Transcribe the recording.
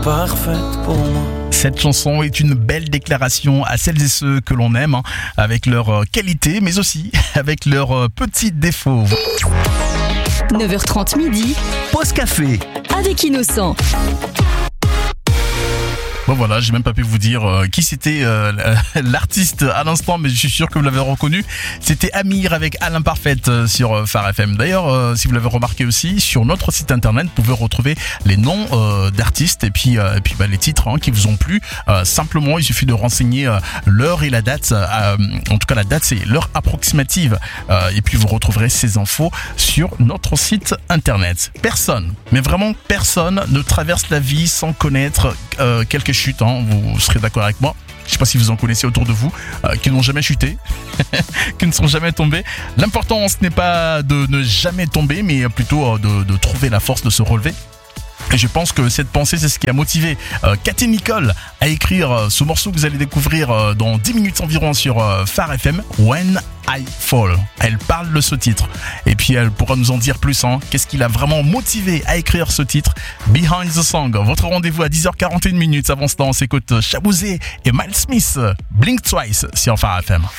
parfaite pour moi. Cette chanson est une belle déclaration à celles et ceux que l'on aime, avec leurs qualités, mais aussi avec leurs petits défauts. 9h30 midi, Pause café. avec Innocent. Bon voilà, j'ai même pas pu vous dire qui c'était l'artiste à l'instant, mais je suis sûr que vous l'avez reconnu. C'était Amir avec Alain Parfaite sur Phare FM. D'ailleurs, si vous l'avez remarqué aussi, sur notre site internet, vous pouvez retrouver les noms d'artistes et puis les titres qui vous ont plu. Simplement, il suffit de renseigner l'heure et la date. En tout cas, la date, c'est l'heure approximative. Et puis, vous retrouverez ces infos sur notre site internet. Personne, mais vraiment personne ne traverse la vie sans connaître quelques chutes, vous serez d'accord avec moi. Je sais pas si vous en connaissez autour de vous, qui n'ont jamais chuté, qui ne sont jamais tombés. L'important, ce n'est pas de ne jamais tomber, mais plutôt de trouver la force de se relever. Et je pense que cette pensée, c'est ce qui a motivé Cathy Nicole à écrire ce morceau que vous allez découvrir dans 10 minutes environ sur Phare FM, When I Fall. Elle parle de ce titre. Et puis elle pourra nous en dire plus. Qu'est-ce qui l'a vraiment motivé à écrire ce titre? Behind the Song. Votre rendez-vous à 10h41 minutes. Avant ce temps, on s'écoute Shabouzé et Miles Smith. Blink Twice sur Phare FM.